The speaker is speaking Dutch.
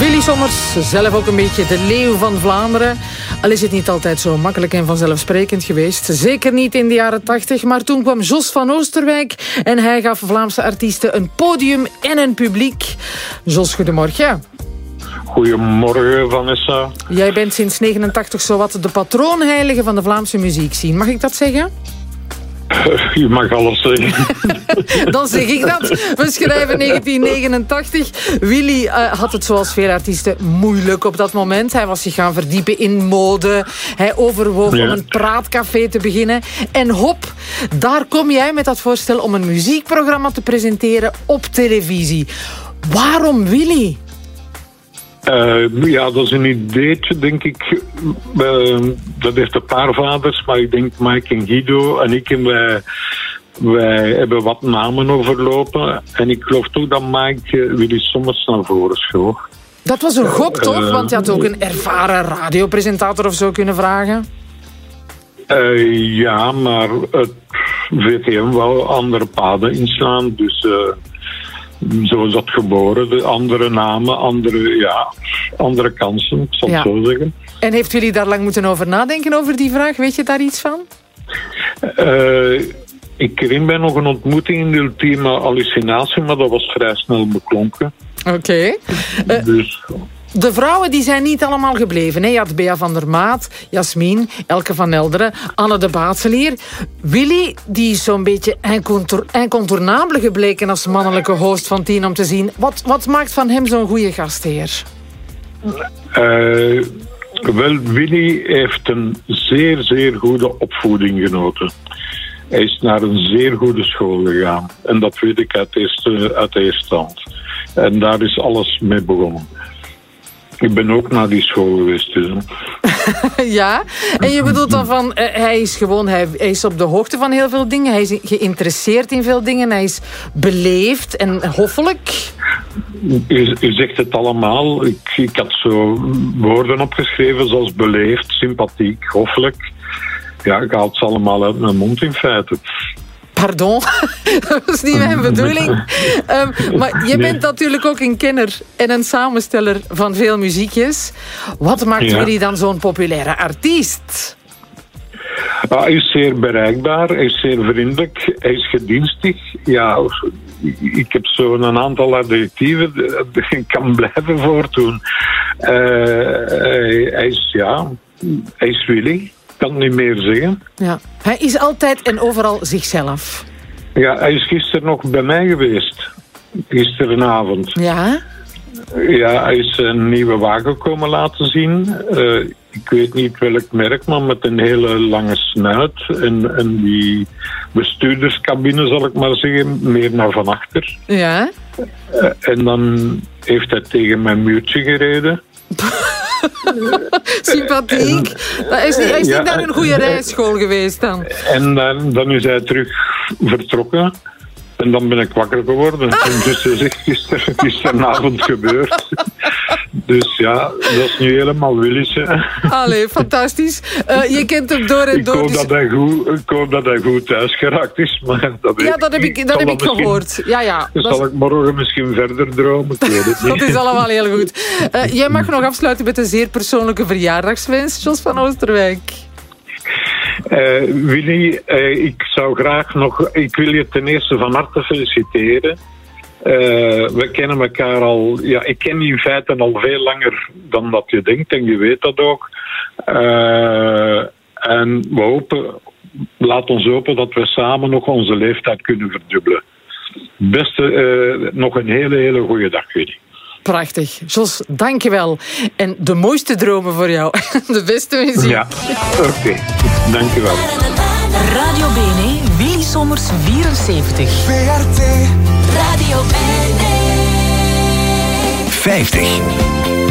Willy Sommers, zelf ook een beetje de leeuw van Vlaanderen. Al is het niet altijd zo makkelijk en vanzelfsprekend geweest. Zeker niet in de jaren 80. Maar toen kwam Jos van Oosterwijk en hij gaf Vlaamse artiesten een podium en een publiek. Jos, goedemorgen. Goedemorgen, Vanessa. Jij bent sinds 89 zowat de patroonheilige van de Vlaamse muziekscene. Mag ik dat zeggen? Je mag alles zeggen. Dan zeg ik dat. We schrijven 1989. Willy had het zoals veel artiesten moeilijk op dat moment. Hij was zich gaan verdiepen in mode. Hij overwoog om een praatcafé te beginnen. En hop, daar kom jij met dat voorstel om een muziekprogramma te presenteren op televisie. Waarom Willy? Ja, dat is een ideetje, denk ik. Dat heeft een paar vaders, maar ik denk Mike en Guido en ik en wij hebben wat namen overlopen. En ik geloof toch dat Mike Willy Sommers naar voren schoof. Dat was een gok, toch? Want je had ook een ervaren radiopresentator of zo kunnen vragen. Ja, maar het VTM wou andere paden inslaan, dus... Zo is dat geboren. De andere namen, andere kansen, ik zal het zo zeggen. En heeft jullie daar lang moeten over nadenken over die vraag? Weet je daar iets van? Ik herinner mij nog een ontmoeting in de ultieme hallucinatie, maar dat was vrij snel beklonken. Oké. Dus... De vrouwen die zijn niet allemaal gebleven. Hè? Je had Bea van der Maat, Jasmin, Elke van Elderen, Anne de Baatselier. Willy, die is zo'n beetje incontournabel gebleken als mannelijke host van 10 om te zien. Wat maakt van hem zo'n goede gastheer? Wel, Willy heeft een zeer, zeer goede opvoeding genoten. Hij is naar een zeer goede school gegaan. En dat weet ik uit eerste hand. En daar is alles mee begonnen. Ik ben ook naar die school geweest. Dus. Ja, en je bedoelt dan van... hij is op de hoogte van heel veel dingen. Hij is geïnteresseerd in veel dingen. Hij is beleefd en hoffelijk. U zegt het allemaal. Ik had zo woorden opgeschreven zoals beleefd, sympathiek, hoffelijk. Ja, ik haal het allemaal uit mijn mond in feite. Pardon, dat was niet mijn bedoeling. Maar je bent natuurlijk ook een kenner en een samensteller van veel muziekjes. Wat maakt jullie dan zo'n populaire artiest? Hij is zeer bereikbaar, hij is zeer vriendelijk, hij is gedienstig. Ja, ik heb zo een aantal adjectieven, ik kan blijven voortdoen. Hij is Willy. Ik kan het niet meer zeggen. Ja. Hij is altijd en overal zichzelf. Ja, hij is gisteren nog bij mij geweest. Gisterenavond. Ja? Ja, hij is een nieuwe wagen komen laten zien. Ik weet niet welk merk, maar met een hele lange snuit. En die bestuurderscabine, zal ik maar zeggen, meer naar van achter. Ja? En dan heeft hij tegen mijn muurtje gereden. Sympathiek. Hij is niet naar een goede rijschool geweest dan. En dan is hij terug vertrokken. En dan ben ik wakker geworden. En dus is het gisteravond gebeurd. Dus ja, dat is nu helemaal Willy's. Allee, fantastisch. Je kent hem door en door. Ik hoop dat hij goed thuis geraakt is. Maar dat heb ik gehoord. Ja, zal ik morgen misschien verder dromen? Ik weet het niet. Dat is allemaal heel goed. Jij mag nog afsluiten met een zeer persoonlijke verjaardagswens, Jos van Oosterwijk. Willy, ik zou graag nog... Ik wil je ten eerste van harte feliciteren. We kennen elkaar al... Ja, ik ken je in feite al veel langer dan dat je denkt. En je weet dat ook. En we hopen... Laat ons hopen dat we samen nog onze leeftijd kunnen verdubbelen. Beste, nog een hele, hele goede dag, Willy. Prachtig. Jos, dank je wel. En de mooiste dromen voor jou. De beste muziek. Ja, oké. Dank je wel. Radio BNE, Willy Sommers 74. VRT Radio BNE 50.